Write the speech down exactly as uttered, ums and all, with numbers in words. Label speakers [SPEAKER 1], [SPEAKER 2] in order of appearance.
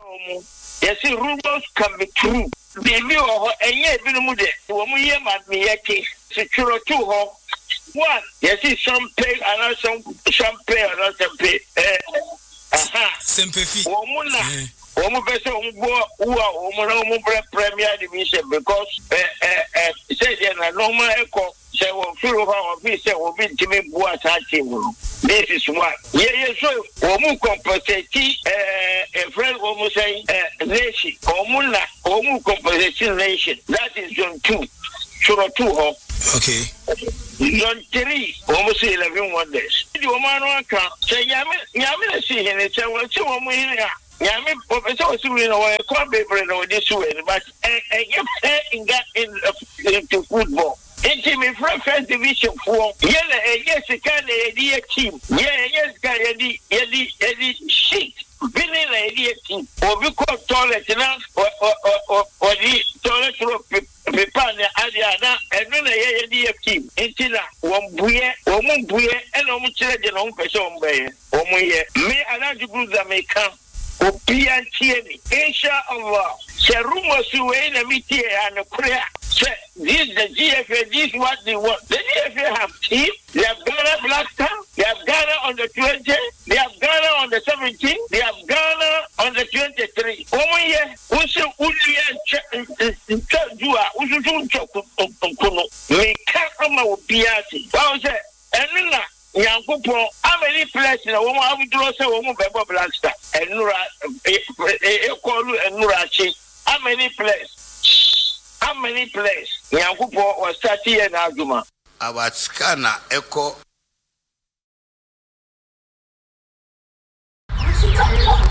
[SPEAKER 1] omo. Yes, rumors can be true. Baby or any binude, woman ye mad me yaki, secure two ho. One, yes, champagne and some champagne and champagne. Eh, aha, sympathy. Woman. Omo pese omo uwa omo na omo premier division because eh eh eh say na normal echo say we feel over we be say we be timi bua ta team. This is one. Yeah yeah so omo compensate eh a friend omo say eh nation omo na omo compensate nation. That is zone two. Zone two ho. Okay. Zone three almost eleven wonders. The woman can say yami yami see him say well see omo here. Yami, Professor Surin, or a club paper or this way, but I in into football. Into me from first division four. Yellow, yes, a kind of idea team. Yeah, yes, guy, Eddie, Eddie, Eddie, shit. Billy, idea team. Or we call toilet enough or the toilet paper, Adiana, and then a idea team. Until one buoy, one buoy, and almost children on person by. Oh, me, I like to do that may come. Opian Tiemi, Inshallah. Say rumors you in a meeting and a prayer. Say this the G F A, this is what they want. The G F A have team, they have Ghana Black Star, they have Ghana on the twenty, they have Ghana on the seventeen, they have Ghana on the twenty-three. Omo ye, usu uliye chajua, usu choko me kama opiati. Wow say, enuna. Yankupo, how many places in a woman have to say woman Bebo Black Star and Nura Ekolu and Nurachi? How many places? How many places? Yankupo was thirty and Aguma.
[SPEAKER 2] About scanner echo.